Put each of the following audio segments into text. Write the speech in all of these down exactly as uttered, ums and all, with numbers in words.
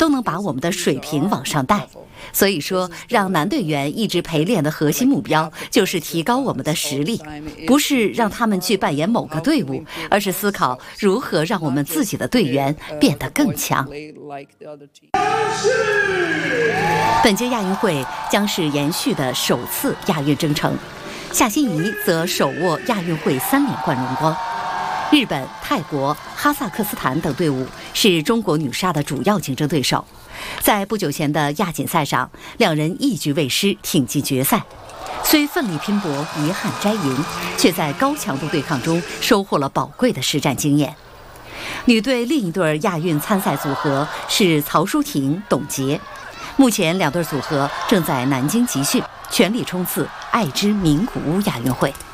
都能把我们的水平往上带。所以说，让男队员一直陪练的核心目标就是提高我们的实力，不是让他们去扮演某个队伍，而是思考如何让我们自己的队员变得更强。本届亚运会将是延续的首次亚运征程，夏欣怡则手握亚运会三连冠荣光。日本、泰国、哈萨克斯坦等队伍是中国女杀的主要竞争对手。在不久前的亚锦赛上，两人一局未失，挺进决赛。虽奋力拼搏，遗憾摘银，却在高强度对抗中收获了宝贵的实战经验。女队另一对亚运参赛组合是曹淑婷、董洁，目前两对组合正在南京集训，全力冲刺爱知名古屋亚运会。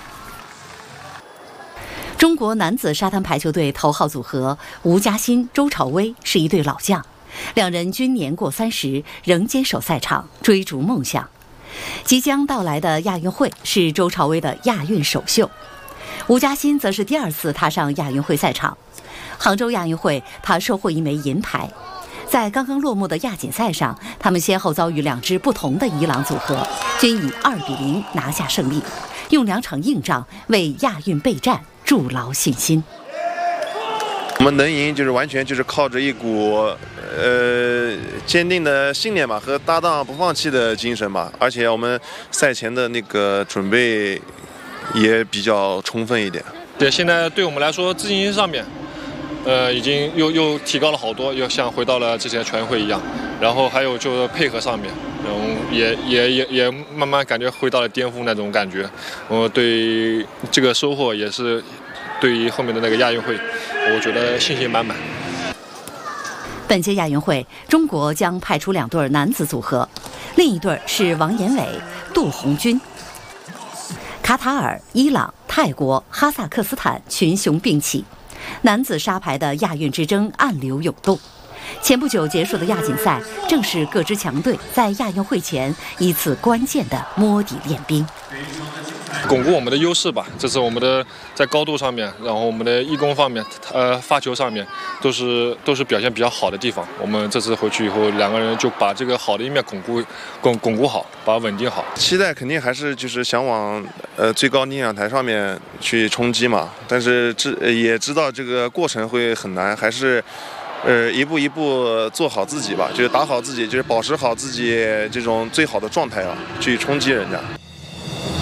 中国男子沙滩排球队头号组合吴佳欣、周朝威是一对老将，两人均年过三十，仍坚守赛场，追逐梦想。即将到来的亚运会是周朝威的亚运首秀，吴佳欣则是第二次踏上亚运会赛场。杭州亚运会，他收获一枚银牌。在刚刚落幕的亚锦赛上，他们先后遭遇两支不同的伊朗组合，均以二比零拿下胜利，用两场硬仗为亚运备战筑牢信心。 我们能赢，就是完全就是靠着一股呃坚定的信念吧，和搭档不放弃的精神吧。而且我们赛前的那个准备也比较充分一点。 对，现在对我们来说，自信心上面，呃，已经又又提高了好多，又像回到了之前全运会一样。然后还有就是配合上面，然后也也也也慢慢感觉回到了巅峰那种感觉。我对这个收获也是。对于后面的那个亚运会，我觉得信心满满。 本届亚运会，中国将派出两对男子组合，另一对是王岩伟、杜红军。卡塔尔、伊朗、泰国、哈萨克斯坦群雄并起，男子沙排的亚运之争暗流涌动。前不久结束的亚锦赛，正是各支强队在亚运会前一次关键的摸底练兵。 巩固我们的优势吧，这是我们的在高度上面，然后我们的义工方面，呃，发球上面都是都是表现比较好的地方。我们这次回去以后，两个人就把这个好的一面巩固巩巩固好，把它稳定好。 期待肯定还是就是想往呃最高领奖台上面去冲击嘛，但是知也知道这个过程会很难，还是。呃，一步一步做好自己吧，就是打好自己，就是保持好自己这种最好的状态啊，去冲击人家。